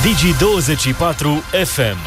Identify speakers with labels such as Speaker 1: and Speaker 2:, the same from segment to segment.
Speaker 1: Digi24 FM.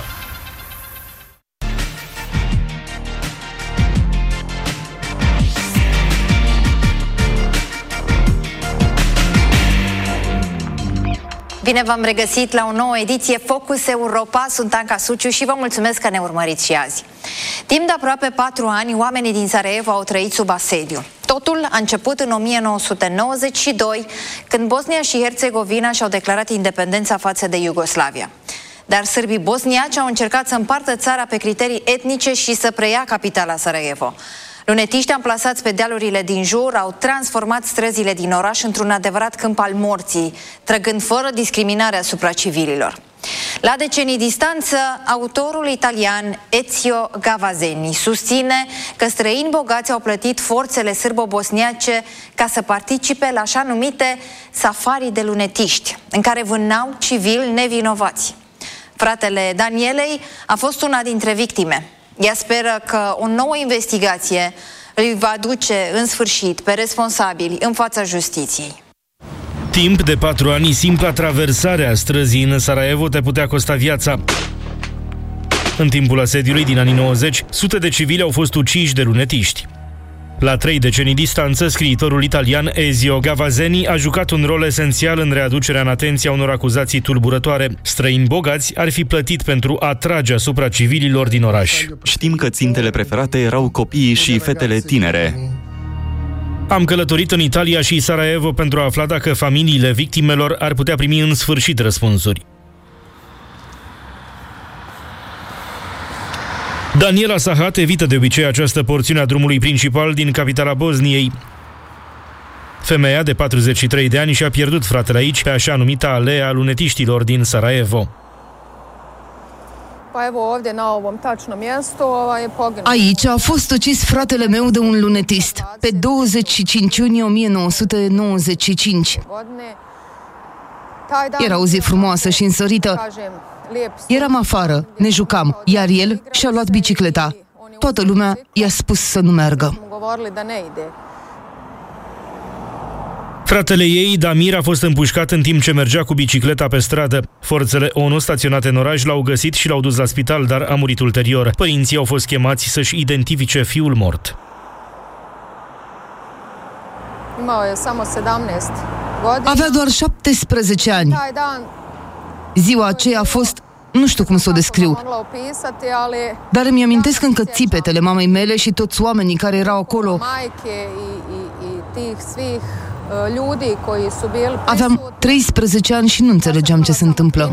Speaker 2: Bine v-am regăsit la o nouă ediție Focus Europa. Sunt Anca Suciu și vă mulțumesc că ne urmăriți și azi. Timp de aproape 4 ani, oamenii din Sarajevo au trăit sub asediu. Totul a început în 1992, când Bosnia și Herțegovina și-au declarat independența față de Iugoslavia. Dar sârbii bosniaci au încercat să împartă țara pe criterii etnice și să preia capitala Sarajevo. Lunetiști amplasați pe dealurile din jur au transformat străzile din oraș într-un adevărat câmp al morții, trăgând fără discriminare asupra civililor. La decenii distanță, autorul italian Ezio Gavazeni susține că străini bogați au plătit forțele sârbo-bosniace ca să participe la așa numite safarii de lunetiști, în care vânau civili nevinovați. Fratele Danielei a fost una dintre victime. Ea speră că o nouă investigație îi va duce în sfârșit pe responsabili în fața justiției.
Speaker 1: Timp de 4 ani, simpla traversare a străzii în Sarajevo te putea costa viața. În timpul asediului din anii 90, sute de civili au fost uciși de lunetiști. La 3 decenii distanță, scriitorul italian Ezio Gavazeni a jucat un rol esențial în readucerea în atenție a unor acuzații tulburătoare. Străini bogați ar fi plătit pentru a trage asupra civililor din oraș.
Speaker 3: Știm că țintele preferate erau copiii și fetele tinere.
Speaker 1: Am călătorit în Italia și Sarajevo pentru a afla dacă familiile victimelor ar putea primi în sfârșit răspunsuri. Daniela Sahat evită de obicei această porțiune a drumului principal din capitala Bosniei. Femeia de 43 de ani și-a pierdut fratele aici, pe așa numita alea a lunetiștilor din Sarajevo.
Speaker 4: Aici a fost ucis fratele meu de un lunetist, pe 25 iunie 1995. Era o zi frumoasă și însorită. Eram afară, ne jucam, iar el și-a luat bicicleta. Toată lumea i-a spus să nu meargă.
Speaker 1: Fratele ei, Damir, a fost împușcat în timp ce mergea cu bicicleta pe stradă. Forțele ONU staționate în oraș l-au găsit și l-au dus la spital, dar a murit ulterior. Părinții au fost chemați să-și identifice fiul mort.
Speaker 4: Avea doar 17 ani. Ziua aceea a fost, nu știu cum să o descriu, dar îmi amintesc încă țipetele mamei mele și toți oamenii care erau acolo. Aveam 13 ani și nu înțelegeam ce se întâmplă.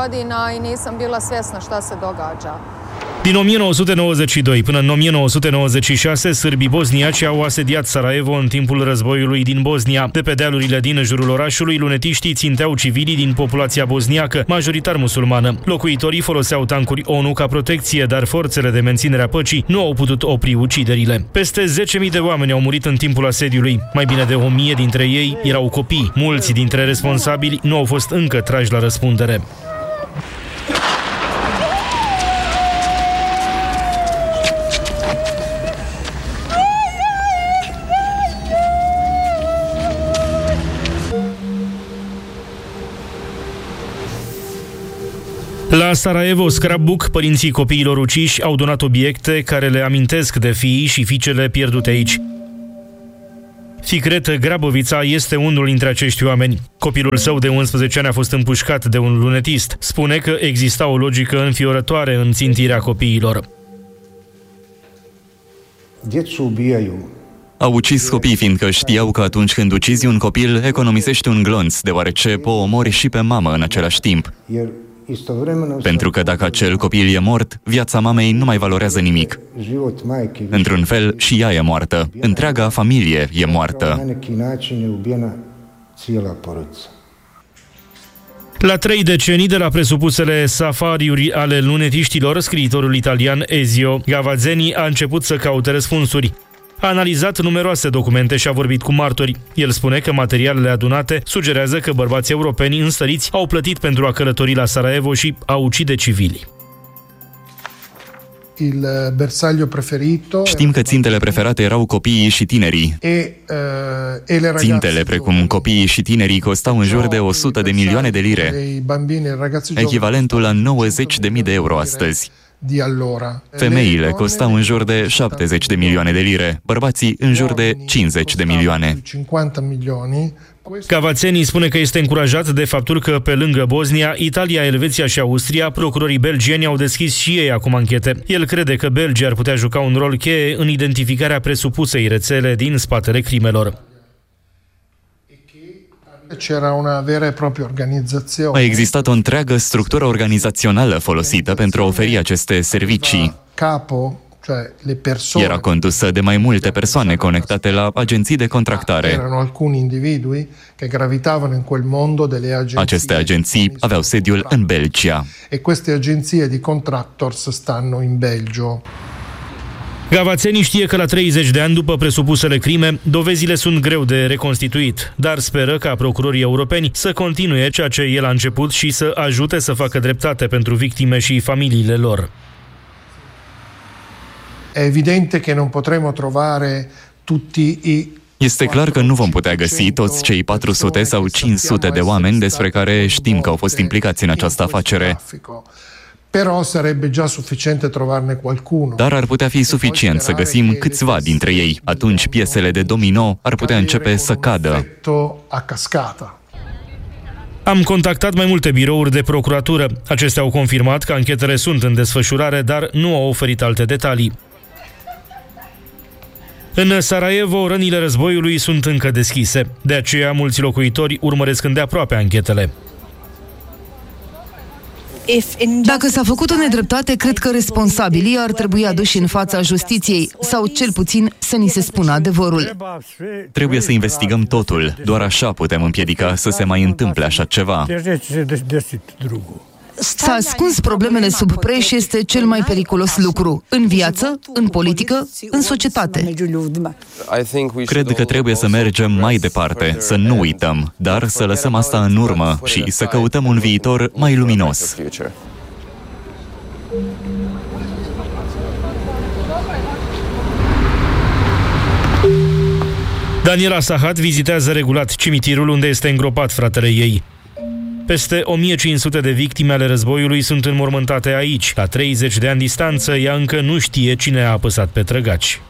Speaker 1: Din 1992 până în 1996, sârbii bosniaci au asediat Sarajevo în timpul războiului din Bosnia. De pe dealurile din jurul orașului, lunetiștii ținteau civilii din populația bosniacă, majoritar musulmană. Locuitorii foloseau tancuri ONU ca protecție, dar forțele de menținere a păcii nu au putut opri uciderile. Peste 10.000 de oameni au murit în timpul asediului. Mai bine de 1.000 dintre ei erau copii. Mulți dintre responsabili nu au fost încă trași la răspundere. La Sarajevo Scrapbook, părinții copiilor uciși au donat obiecte care le amintesc de fiii și fiicele pierdute aici. Fikret Grabovița este unul dintre acești oameni. Copilul său de 11 ani a fost împușcat de un lunetist. Spune că exista o logică înfiorătoare în țintirea copiilor.
Speaker 3: Au ucis copii fiindcă știau că atunci când ucizi un copil, economisești un glonț, deoarece o omori și pe mamă în același timp. Pentru că dacă acel copil e mort, viața mamei nu mai valorează nimic. Într-un fel, și ea e moartă. Întreaga familie e moartă.
Speaker 1: La 3 decenii de la presupusele safariuri ale lunetiștilor, scriitorul italian Ezio Gavazeni a început să caute răspunsuri. A analizat numeroase documente și a vorbit cu martori. El spune că materialele adunate sugerează că bărbații europeni înstăriți au plătit pentru a călători la Sarajevo și a ucide civili.
Speaker 5: il bersaglio preferito.
Speaker 3: Știm că țintele preferate erau copiii și tinerii. Țintele precum copiii și tinerii costau în jur de 100 de milioane de lire, echivalentul la 90.000 de euro astăzi. Femeile costau în jur de 70 de milioane de lire, bărbații în jur de 50 de milioane.
Speaker 1: Cavazzeni spune că este încurajat de faptul că, pe lângă Bosnia, Italia, Elveția și Austria, procurorii belgieni au deschis și ei acum anchete. El crede că Belgia ar putea juca un rol cheie în identificarea presupusei rețele din spatele crimelor.
Speaker 3: A existat o întreagă structură organizațională folosită pentru a oferi aceste servicii. Era condusă de mai multe persoane conectate la agenții de contractare. Aceste agenții aveau sediul în Belgia.
Speaker 1: Cavazzeni știe că la 30 de ani după presupusele crime, dovezile sunt greu de reconstituit, dar speră ca procurorii europeni să continue ceea ce el a început și să ajute să facă dreptate pentru victime și familiile lor.
Speaker 3: Este clar că nu vom putea găsi toți cei 400 sau 500 de oameni despre care știm că au fost implicați în această afacere. Dar ar putea fi suficient să găsim câțiva dintre ei. Atunci piesele de domino ar putea începe să cadă.
Speaker 1: Am contactat mai multe birouri de procuratură. Acestea au confirmat că anchetele sunt în desfășurare, dar nu au oferit alte detalii. În Sarajevo, rănile războiului sunt încă deschise. De aceea, mulți locuitori urmăresc îndeaproape anchetele.
Speaker 4: Dacă s-a făcut o nedreptate, cred că responsabilii ar trebui aduși în fața justiției, sau cel puțin să ni se spună adevărul.
Speaker 3: Trebuie să investigăm totul. Doar așa putem împiedica să se mai întâmple așa ceva.
Speaker 4: S-a ascuns problemele sub preș este cel mai periculos lucru. În viață, în politică, în societate.
Speaker 3: Cred că trebuie să mergem mai departe, să nu uităm, dar să lăsăm asta în urmă și să căutăm un viitor mai luminos.
Speaker 1: Daniela Sahat vizitează regulat cimitirul unde este îngropat fratele ei. Peste 1500 de victime ale războiului sunt înmormântate aici. La 30 de ani distanță, ea încă nu știe cine a apăsat pe trăgaci.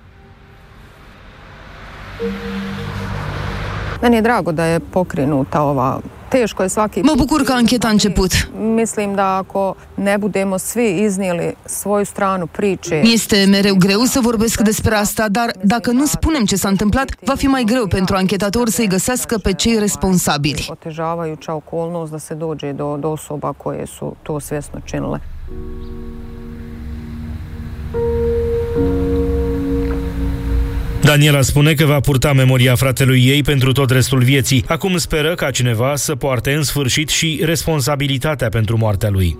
Speaker 6: Meni je drago da je pokrenuta ova. Teško je svaki.
Speaker 4: Mă bucur că ancheta a început.
Speaker 6: Mislim da ako ne budemo svi iznijeli svoju stranu priče.
Speaker 4: Este mereu greu să vorbesc despre asta, dar dacă nu spunem ce s-a întâmplat, va fi mai greu pentru anchetatori să-i găsească pe cei responsabili.
Speaker 6: Otežavajuća okolnost da se dođe do osoba koje su to svjesno činile.
Speaker 1: Daniela spune că va purta memoria fratelui ei pentru tot restul vieții. Acum speră ca cineva să poarte în sfârșit și responsabilitatea pentru moartea lui.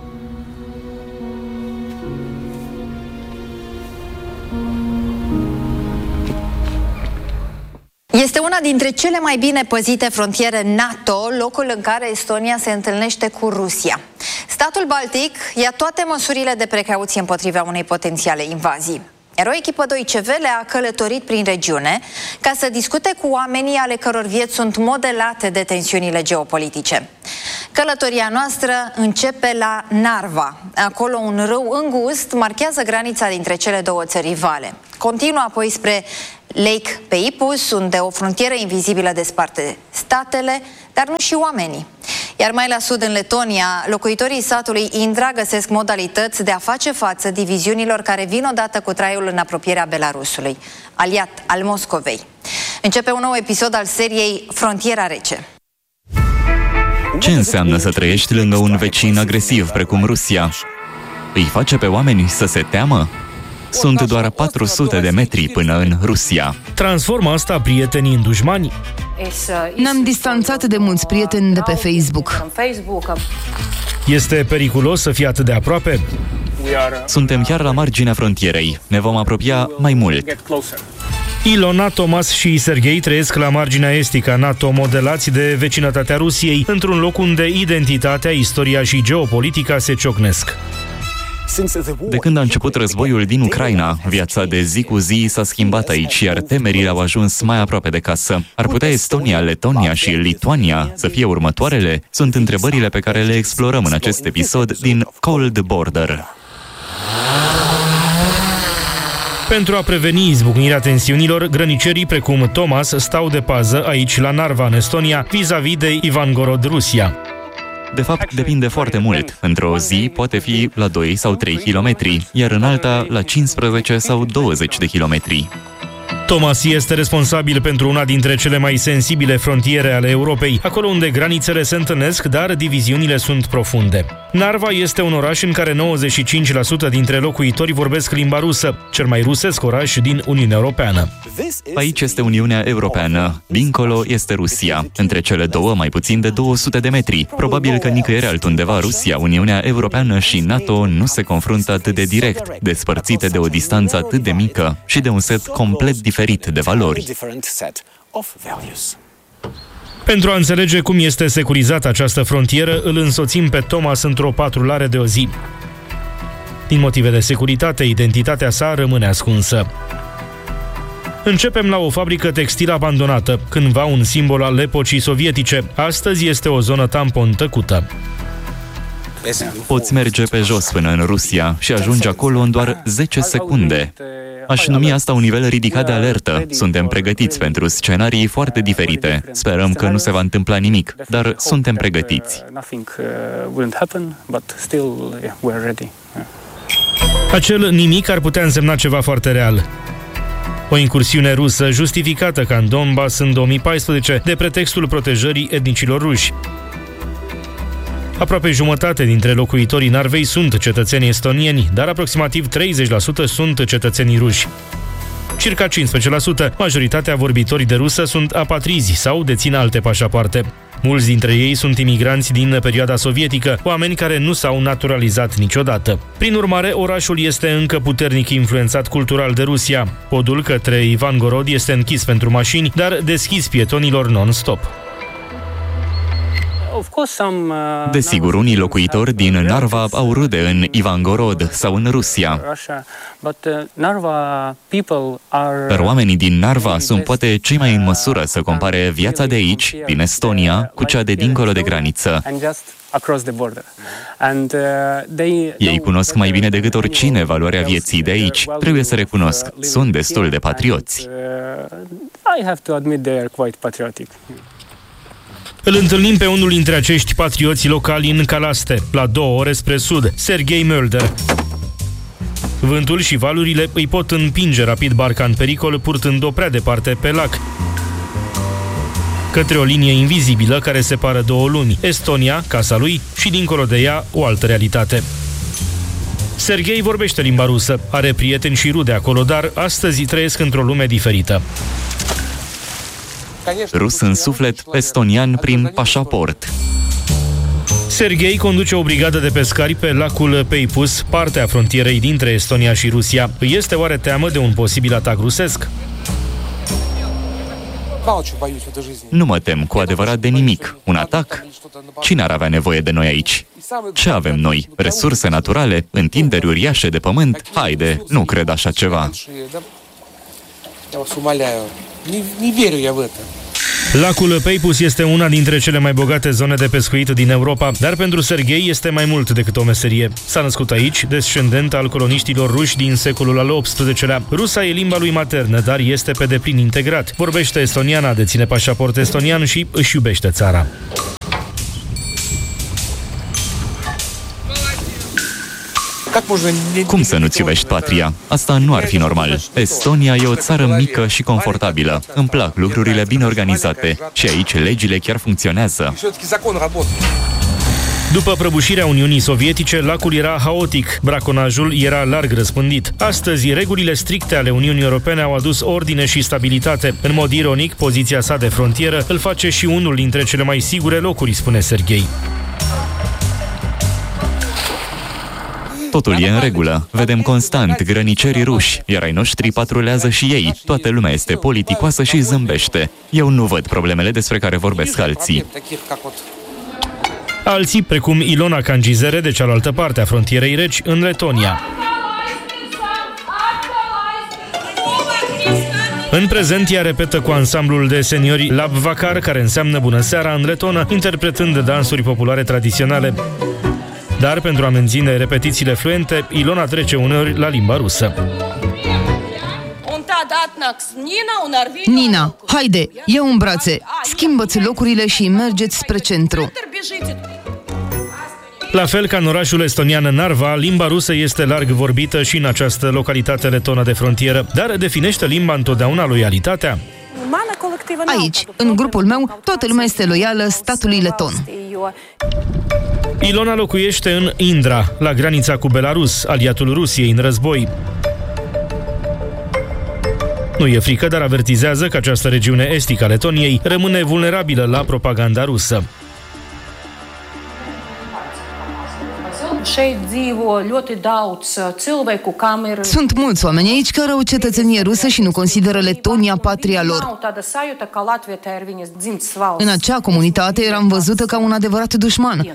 Speaker 2: Este una dintre cele mai bine păzite frontiere NATO, locul în care Estonia se întâlnește cu Rusia. Statul Baltic ia toate măsurile de precauție împotriva unei potențiale invazii. Iar o echipă Deutsche Welle a călătorit prin regiune ca să discute cu oamenii ale căror vieți sunt modelate de tensiunile geopolitice. Călătoria noastră începe la Narva. Acolo un râu îngust marchează granița dintre cele două țări rivale. Continuă apoi spre Lake Peipus, unde o frontieră invizibilă desparte statele, dar nu și oamenii. Iar mai la sud, în Letonia, locuitorii satului Indra găsesc modalități de a face față diviziunilor care vin odată cu traiul în apropierea Belarusului, aliat al Moscovei. Începe un nou episod al seriei Frontiera Rece.
Speaker 3: Ce înseamnă să trăiești lângă un vecin agresiv precum Rusia? Îi face pe oameni să se teamă? Sunt doar 400 de metri până în Rusia.
Speaker 1: Transformă asta prietenii în dușmani?
Speaker 4: Ne-am distanțat de mulți prieteni de pe Facebook.
Speaker 1: Este periculos să fie atât de aproape?
Speaker 3: Suntem chiar la marginea frontierei. Ne vom apropia mai mult.
Speaker 1: Ilona, Thomas și Serghei trăiesc la marginea estică a NATO, modelați de vecinătatea Rusiei, într-un loc unde identitatea, istoria și geopolitica se ciocnesc.
Speaker 3: De când a început războiul din Ucraina, viața de zi cu zi s-a schimbat aici, iar temerile au ajuns mai aproape de casă. Ar putea Estonia, Letonia și Lituania să fie următoarele? Sunt întrebările pe care le explorăm în acest episod din Cold Border.
Speaker 1: Pentru a preveni izbucnirea tensiunilor, grănicerii precum Thomas stau de pază aici la Narva, în Estonia, vis-a-vis de Ivangorod, Rusia.
Speaker 3: De fapt, depinde foarte mult. Într-o zi poate fi la 2 sau 3 kilometri, iar în alta la 15 sau 20 de kilometri.
Speaker 1: Thomas este responsabil pentru una dintre cele mai sensibile frontiere ale Europei, acolo unde granițele se întâlnesc, dar diviziunile sunt profunde. Narva este un oraș în care 95% dintre locuitori vorbesc limba rusă, cel mai rusesc oraș din Uniunea Europeană.
Speaker 3: Aici este Uniunea Europeană, dincolo este Rusia. Între cele două, mai puțin de 200 de metri. Probabil că nicăieri altundeva Rusia, Uniunea Europeană și NATO nu se confruntă atât de direct, despărțite de o distanță atât de mică și de un set complet diferit de valori.
Speaker 1: Pentru a înțelege cum este securizată această frontieră, îl însoțim pe Thomas într-o patrulare de o zi. Din motive de securitate, identitatea sa rămâne ascunsă. Începem la o fabrică textilă abandonată, cândva un simbol al epocii sovietice. Astăzi este o zonă tampon tăcută.
Speaker 3: Poți merge pe jos până în Rusia și ajungi acolo în doar 10 secunde. Aș numi asta un nivel ridicat de alertă. Suntem pregătiți pentru scenarii foarte diferite. Sperăm că nu se va întâmpla nimic, dar suntem pregătiți.
Speaker 1: Acel nimic ar putea însemna ceva foarte real. O incursiune rusă justificată ca în Donbass în 2014 de pretextul protejării etnicilor ruși. Aproape jumătate dintre locuitorii Narvei sunt cetățeni estonieni, dar aproximativ 30% sunt cetățenii ruși. Circa 15%, majoritatea vorbitorii de rusă, sunt apatrizi sau dețin alte pașapoarte. Mulți dintre ei sunt imigranți din perioada sovietică, oameni care nu s-au naturalizat niciodată. Prin urmare, orașul este încă puternic influențat cultural de Rusia. Podul către Ivangorod este închis pentru mașini, dar deschis pietonilor non-stop.
Speaker 3: Desigur, unii locuitori din Narva au rude în Ivangorod sau în Rusia. Dar oamenii din Narva sunt poate cei mai în măsură să compare viața de aici, din Estonia, cu cea de dincolo de graniță. Ei cunosc mai bine decât oricine valoarea vieții de aici. Trebuie să recunosc, sunt destul de patrioți.
Speaker 1: Îl întâlnim pe unul dintre acești patrioți locali în Calaste, la 2 ore spre sud, Sergei Mölder. Vântul și valurile îi pot împinge rapid barca în pericol, purtând-o prea departe pe lac, către o linie invizibilă care separă două lumi, Estonia, casa lui, și dincolo de ea o altă realitate. Sergei vorbește limba rusă, are prieteni și rude acolo, dar astăzi trăiesc într-o lume diferită.
Speaker 3: Rus în suflet, estonian prin pașaport.
Speaker 1: Sergei conduce o brigadă de pescari pe lacul Peipus, partea frontierei dintre Estonia și Rusia. Este oare teamă de un posibil atac rusesc?
Speaker 3: Nu mă tem cu adevărat de nimic. Un atac? Cine ar avea nevoie de noi aici? Ce avem noi? Resurse naturale? Întinderi uriașe de pământ? Haide, nu cred așa ceva.
Speaker 1: Lacul Peipus este una dintre cele mai bogate zone de pescuit din Europa, dar pentru Sergei este mai mult decât o meserie. S-a născut aici, descendent al coloniștilor ruși din secolul al XVIII-lea. Rusa e limba lui maternă, dar este pe deplin integrat. Vorbește estoniana, deține pașaport estonian și își iubește țara.
Speaker 3: Cum să nu-ți iubești patria? Asta nu ar fi normal. Estonia e o țară mică și confortabilă. Îmi plac lucrurile bine organizate și aici legile chiar funcționează.
Speaker 1: După prăbușirea Uniunii Sovietice, lacul era haotic, braconajul era larg răspândit. Astăzi, regulile stricte ale Uniunii Europene au adus ordine și stabilitate. În mod ironic, poziția sa de frontieră îl face și unul dintre cele mai sigure locuri, spune Sergei.
Speaker 3: Totul e în regulă. Vedem constant grănicerii ruși, iar ai noștri patrulează și ei. Toată lumea este politicoasă și zâmbește. Eu nu văd problemele despre care vorbesc alții.
Speaker 1: Alții, precum Ilona Cangizere, de cealaltă parte a frontierei reci, în Letonia. În prezent, ea repetă cu ansamblul de seniori Lab Vakar, care înseamnă bună seara în letonă, interpretând dansuri populare tradiționale. Dar, pentru a menține repetițiile fluente, Ilona trece uneori la limba rusă.
Speaker 4: Nina, haide, ia în brațe, schimbă-ți locurile și mergeți spre centru.
Speaker 1: La fel ca în orașul estonian Narva, limba rusă este larg vorbită și în această localitate letonă de frontieră. Dar definește limba întotdeauna loialitatea?
Speaker 4: Aici, în grupul meu, toată lumea este loială statului leton.
Speaker 1: Ilona locuiește în Indra, la granița cu Belarus, aliatul Rusiei în război. Nu e frică, dar avertizează că această regiune estică a Letoniei rămâne vulnerabilă la propaganda rusă.
Speaker 4: Sunt mulți oameni aici care au cetățenie rusă și nu consideră Letonia patria lor. În acea comunitate eram văzută ca un adevărat dușman.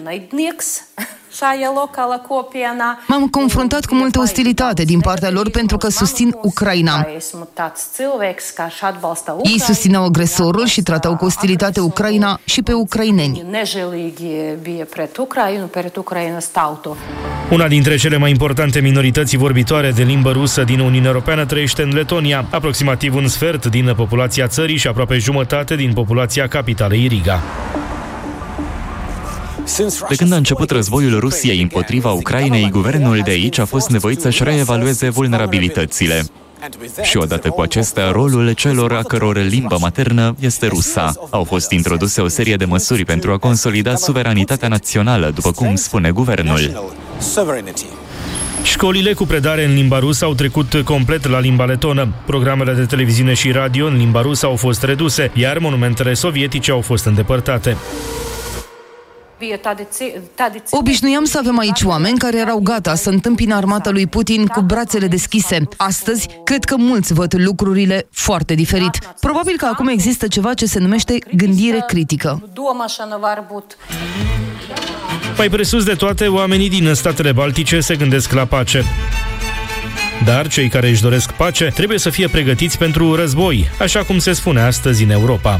Speaker 4: M-am confruntat cu multă ostilitate din partea lor pentru că susțin Ucraina. Ei susțineau agresorul și tratau cu ostilitate Ucraina și pe ucraineni.
Speaker 1: Una dintre cele mai importante minorități vorbitoare de limbă rusă din Uniunea Europeană trăiește în Letonia, aproximativ un sfert din populația țării și aproape jumătate din populația capitalei Riga.
Speaker 3: De când a început războiul Rusiei împotriva Ucrainei, guvernul de aici a fost nevoit să-și reevalueze vulnerabilitățile. Și odată cu acestea, rolul celor a căror limbă maternă este rusa. Au fost introduse o serie de măsuri pentru a consolida suveranitatea națională, după cum spune guvernul.
Speaker 1: Școlile cu predare în limba rusă au trecut complet la limba letonă. Programele de televiziune și radio în limba rusă au fost reduse, iar monumentele sovietice au fost îndepărtate.
Speaker 4: Obișnuiam să avem aici oameni care erau gata să întâmpine armata lui Putin cu brațele deschise. Astăzi, cred că mulți văd lucrurile foarte diferit. Probabil că acum există ceva ce se numește gândire critică.
Speaker 1: Mai presus de toate, oamenii din statele baltice se gândesc la pace. Dar cei care își doresc pace trebuie să fie pregătiți pentru război, așa cum se spune astăzi în Europa.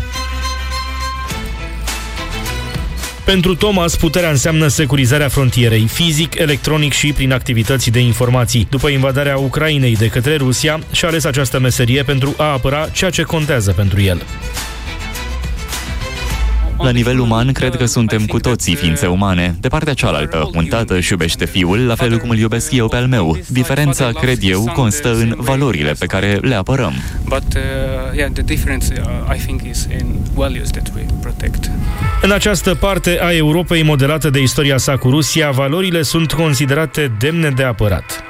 Speaker 1: Pentru Thomas, puterea înseamnă securizarea frontierei, fizic, electronic și prin activități de informații. După invadarea Ucrainei de către Rusia, și-a ales această meserie pentru a apăra ceea ce contează pentru el.
Speaker 3: La nivel uman, cred că suntem cu toții ființe umane. De partea cealaltă, un tată își iubește fiul, la fel cum îl iubesc eu pe al meu. Diferența, cred eu, constă în valorile pe care le apărăm.
Speaker 1: În această parte a Europei modelată de istoria sa cu Rusia, valorile sunt considerate demne de apărat.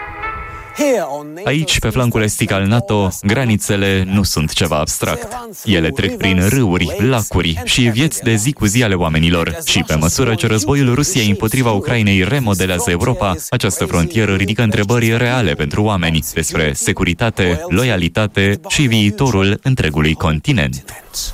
Speaker 3: Aici, pe flancul estic al NATO, granițele nu sunt ceva abstract. Ele trec prin râuri, lacuri și vieți de zi cu zi ale oamenilor. Și pe măsură ce războiul Rusiei împotriva Ucrainei remodelează Europa, această frontieră ridică întrebări reale pentru oameni despre securitate, loialitate și viitorul întregului continent.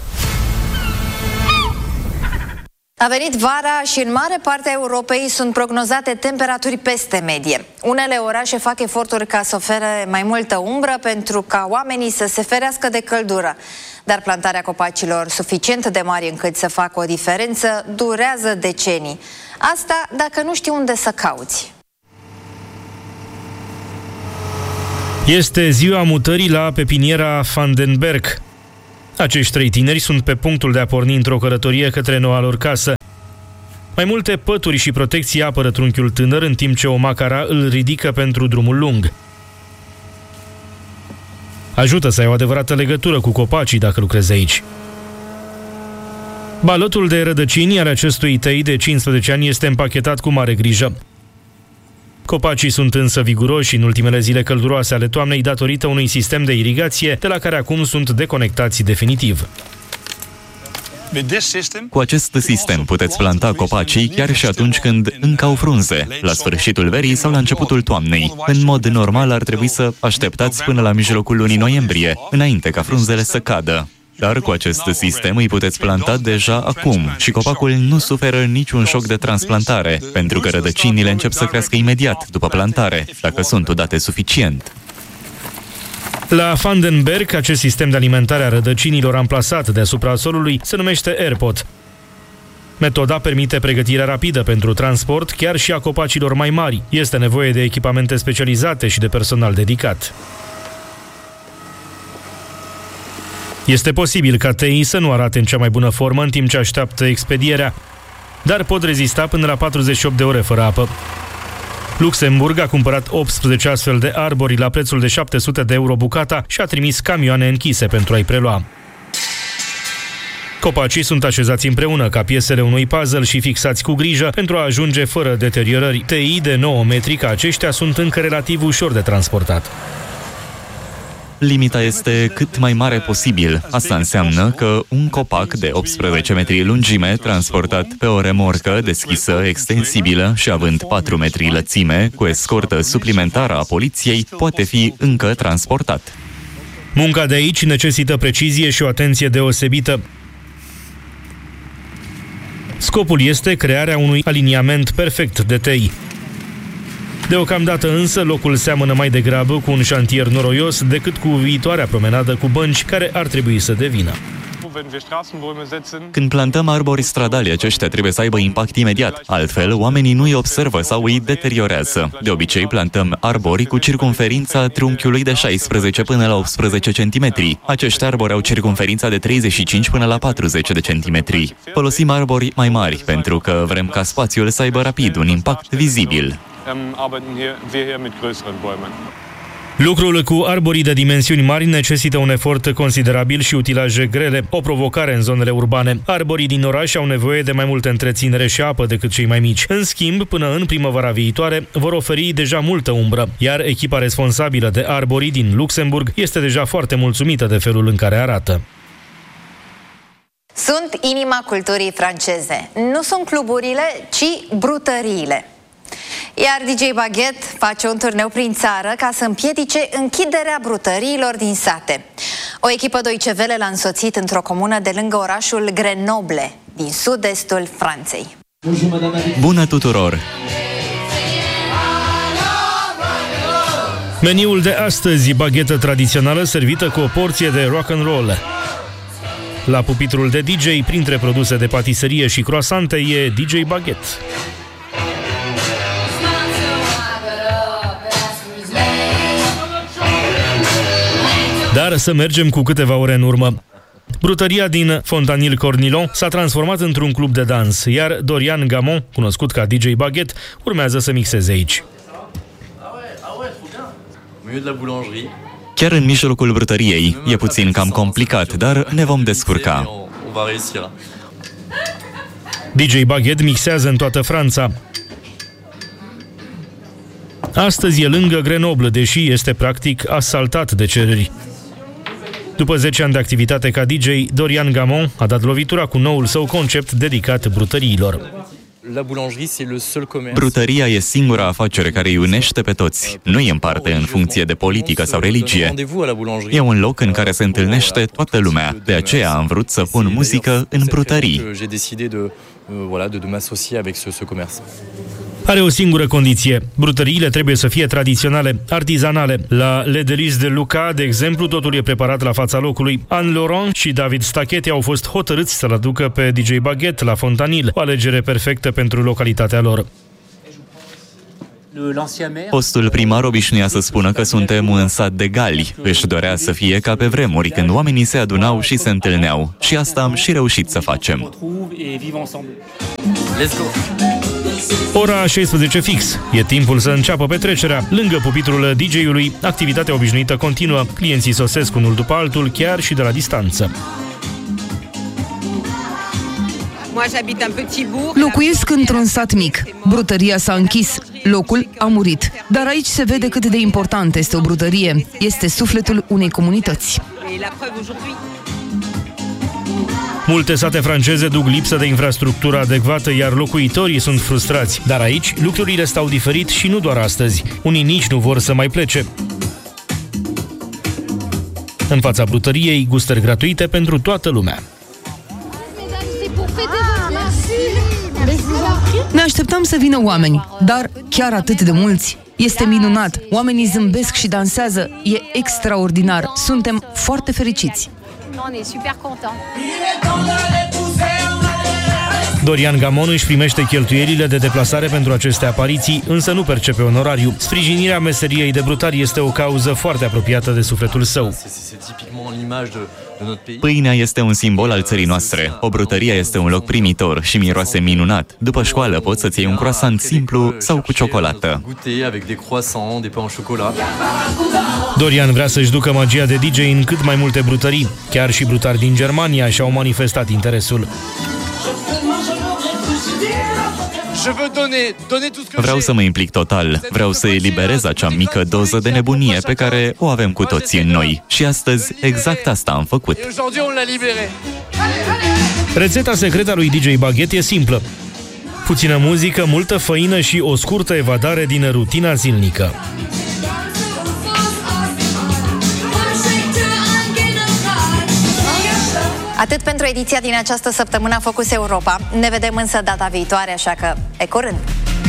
Speaker 2: A venit vara și în mare parte a Europei sunt prognozate temperaturi peste medie. Unele orașe fac eforturi ca să ofere mai multă umbră pentru ca oamenii să se ferească de căldură. Dar plantarea copacilor suficient de mari încât să facă o diferență durează decenii. Asta dacă nu știi unde să cauți.
Speaker 1: Este ziua mutării la pepiniera Vandenberg. Acești 3 tineri sunt pe punctul de a porni într-o călătorie către noua lor casă. Mai multe pături și protecții apără trunchiul tânăr, în timp ce o macara îl ridică pentru drumul lung. Ajută să ai o adevărată legătură cu copacii dacă lucrezi aici. Balotul de rădăcini al acestui tăi de 15 ani este împachetat cu mare grijă. Copacii sunt însă viguroși în ultimele zile călduroase ale toamnei datorită unui sistem de irigație de la care acum sunt deconectați definitiv.
Speaker 3: Cu acest sistem puteți planta copacii chiar și atunci când încă au frunze, la sfârșitul verii sau la începutul toamnei. În mod normal ar trebui să așteptați până la mijlocul lunii noiembrie, înainte ca frunzele să cadă. Dar cu acest sistem îi puteți planta deja acum și copacul nu suferă niciun șoc de transplantare, pentru că rădăcinile încep să crească imediat după plantare, dacă sunt udate suficient.
Speaker 1: La Vandenberg, acest sistem de alimentare a rădăcinilor amplasat deasupra solului se numește AirPot. Metoda permite pregătirea rapidă pentru transport chiar și a copacilor mai mari. Este nevoie de echipamente specializate și de personal dedicat. Este posibil ca teii să nu arate în cea mai bună formă în timp ce așteaptă expedierea, dar pot rezista până la 48 de ore fără apă. Luxemburg a cumpărat 18 astfel de arbori la prețul de 700 de euro bucata și a trimis camioane închise pentru a-i prelua. Copacii sunt așezați împreună ca piesele unui puzzle și fixați cu grijă pentru a ajunge fără deteriorări. Teii de 9 metri ca aceștia sunt încă relativ ușor de transportat.
Speaker 3: Limita este cât mai mare posibil. Asta înseamnă că un copac de 18 metri lungime, transportat pe o remorcă deschisă, extensibilă și având 4 metri lățime, cu escortă suplimentară a poliției, poate fi încă transportat.
Speaker 1: Munca de aici necesită precizie și o atenție deosebită. Scopul este crearea unui aliniament perfect de tei. Deocamdată însă locul seamănă mai degrabă cu un șantier noroios decât cu viitoarea promenadă cu bănci care ar trebui să devină.
Speaker 3: Când plantăm arbori stradali, aceștia trebuie să aibă impact imediat. Altfel, oamenii nu îi observă sau îi deteriorează. De obicei, plantăm arbori cu circumferința trunchiului de 16 până la 18 cm. Acești arbori au circumferința de 35 până la 40 de centimetri. Folosim arbori mai mari, pentru că vrem ca spațiul să aibă rapid un impact vizibil.
Speaker 1: Lucrul cu arborii de dimensiuni mari necesită un efort considerabil și utilaje grele, o provocare în zonele urbane. Arborii din oraș au nevoie de mai multă întreținere și apă decât cei mai mici. În schimb, până în primăvara viitoare, vor oferi deja multă umbră, iar echipa responsabilă de arborii din Luxemburg este deja foarte mulțumită de felul în care arată.
Speaker 2: Sunt inima culturii franceze. Nu sunt cluburile, ci brutăriile. Iar DJ Baguette face un turneu prin țară ca să împiedice închiderea brutăriilor din sate. O echipă Deutsche Welle l-a însoțit într-o comună de lângă orașul Grenoble, din sud-estul Franței.
Speaker 3: Bună tuturor!
Speaker 1: Meniul de astăzi, baghetă tradițională servită cu o porție de rock and roll. La pupitrul de DJ, printre produse de patiserie și croasante, e DJ Baguette. Dar să mergem cu câteva ore în urmă. Brutăria din Fontanil-Cornillon s-a transformat într-un club de dans, iar Dorian Gamon, cunoscut ca DJ Baguette, urmează să mixeze aici.
Speaker 3: Chiar în mijlocul brutăriei. E puțin cam complicat, dar ne vom descurca.
Speaker 1: DJ Baguette mixează în toată Franța. Astăzi e lângă Grenoble, deși este practic asaltat de cereri. După 10 ani de activitate ca DJ, Dorian Gamon a dat lovitura cu noul său concept dedicat brutăriilor.
Speaker 3: Brutăria e singura afacere care îi unește pe toți. Nu îi împarte în funcție de politică sau religie. E un loc în care se întâlnește toată lumea. De aceea am vrut să pun muzică în brutării.
Speaker 1: Are o singură condiție. Brutăriile trebuie să fie tradiționale, artizanale. La Le Délices de Lucas, de exemplu, totul e preparat la fața locului. Anne Laurent și David Stacheti au fost hotărâți să-l aducă pe DJ Baguette la Fontanil, o alegere perfectă pentru localitatea lor.
Speaker 3: Fostul primar obișnuia să spună că suntem un sat de gali. Își dorea să fie ca pe vremuri, când oamenii se adunau și se întâlneau. Și asta am și reușit să facem.
Speaker 1: Ora 16 fix. E timpul să înceapă petrecerea. Lângă pupitrul DJ-ului, activitatea obișnuită continuă. Clienții sosesc unul după altul, chiar și de la distanță.
Speaker 4: Locuiesc într-un sat mic. Brutăria s-a închis. Locul a murit. Dar aici se vede cât de importantă este o brutărie. Este sufletul unei comunități.
Speaker 1: Multe sate franceze duc lipsă de infrastructură adecvată, iar locuitorii sunt frustrați. Dar aici lucrurile stau diferit și nu doar astăzi. Unii nici nu vor să mai plece. În fața brutăriei, gustări gratuite pentru toată lumea.
Speaker 4: Ne așteptam să vină oameni, dar chiar atât de mulți. Este minunat. Oamenii zâmbesc și dansează. E extraordinar. Suntem foarte fericiți.
Speaker 1: Dorian Gamon își primește cheltuielile de deplasare pentru aceste apariții, însă nu percepe onorariu. Sprijinirea meseriei de brutar este o cauză foarte apropiată de sufletul său.
Speaker 3: Pâinea este un simbol al țării noastre. O brutărie este un loc primitor și miroase minunat. După școală poți să-ți iei un croissant simplu sau cu ciocolată.
Speaker 1: Dorian vrea să-și ducă magia de DJ în cât mai multe brutării. Chiar și brutari din Germania și-au manifestat interesul.
Speaker 3: Vreau să mă implic total. Vreau să eliberez acea mică doză de nebunie pe care o avem cu toții în noi. Și astăzi exact asta am făcut.
Speaker 1: Rețeta secretă a lui DJ Baguette e simplă. Puțină muzică, multă făină și o scurtă evadare din rutina zilnică.
Speaker 2: Atât pentru ediția din această săptămână Focus Europa. Ne vedem însă data viitoare, așa că pe curând!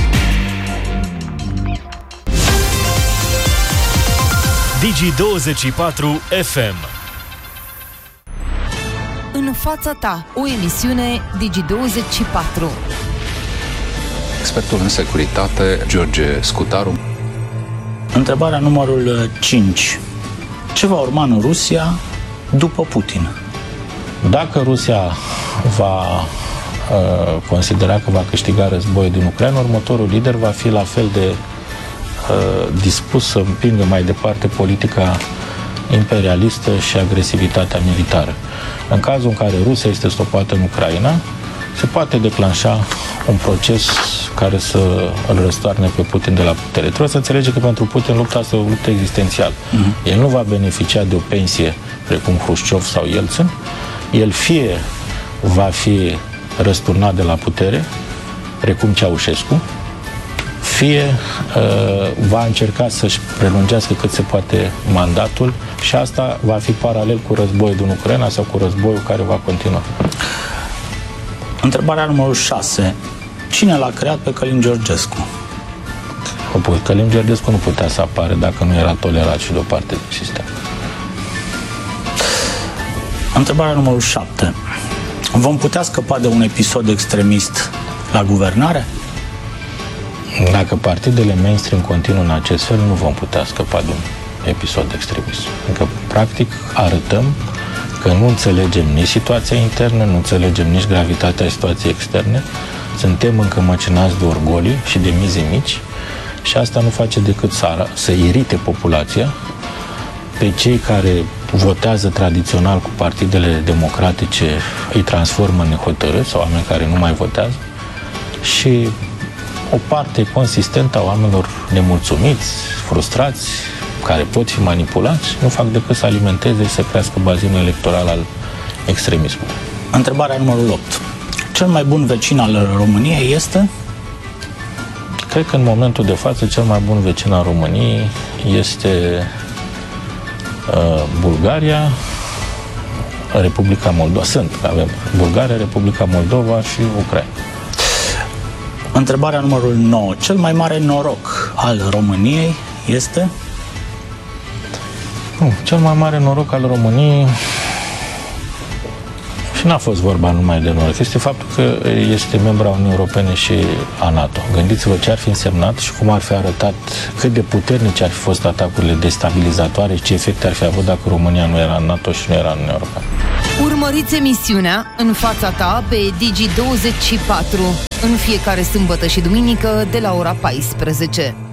Speaker 1: Digi24 FM.
Speaker 4: În fața ta, o emisiune Digi24.
Speaker 7: Expertul în securitate, George Scutaru.
Speaker 8: Întrebarea numărul 5. Ce va urma în Rusia după Putin? Dacă Rusia va considera că va câștiga războiul din Ucraina, următorul lider va fi la fel de dispus să împingă mai departe politica imperialistă și agresivitatea militară. În cazul în care Rusia este stopată în Ucraina, se poate declanșa un proces care să îl răstoarne pe Putin de la putere. Trebuie să înțelege că pentru Putin lupta este o luptă existențială. El nu va beneficia de o pensie precum Hrușciov sau Yeltsin. El fie va fi răsturnat de la putere, precum Ceaușescu, fie va încerca să-și prelungească cât se poate mandatul și asta va fi paralel cu războiul din Ucraina sau cu războiul care va continua. Întrebarea numărul 6. Cine l-a creat pe Călin Georgescu?
Speaker 9: Călin Georgescu nu putea să apare dacă nu era tolerat și de o parte din sistem.
Speaker 8: Întrebarea numărul 7. Vom putea scăpa de un episod extremist la guvernare?
Speaker 9: Dacă partidele mainstream continuă în acest fel, nu vom putea scăpa de un episod extremist. Adică, practic, arătăm că nu înțelegem nici situația internă, nu înțelegem nici gravitatea situației externe, suntem încămăcinați de orgolii și de mize mici și asta nu face decât să irite populația. Pe cei care votează tradițional cu partidele democratice îi transformă în nehotărâți sau oameni care nu mai votează și o parte consistentă a oamenilor nemulțumiți, frustrați, care pot fi manipulați, nu fac decât să alimenteze și să crească bazinul electoral al extremismului.
Speaker 8: Întrebarea numărul 8. Cel mai bun vecin al României este?
Speaker 9: Cred că în momentul de față cel mai bun vecin al României este Bulgaria, Republica Moldova. Avem Bulgaria, Republica Moldova și Ucraina.
Speaker 8: Întrebarea numărul 9. Cel mai mare noroc al României este?
Speaker 9: Cel mai mare noroc al României și n-a fost vorba numai de noroc, este faptul că este membra Uniunii Europene și a NATO. Gândiți-vă ce ar fi însemnat și cum ar fi arătat, cât de puternice ar fi fost atacurile destabilizatoare și ce efecte ar fi avut dacă România nu era în NATO și nu era în Uniunea Europeană.
Speaker 4: Urmăriți emisiunea În fața ta pe Digi24 în fiecare sâmbătă și duminică de la ora 14.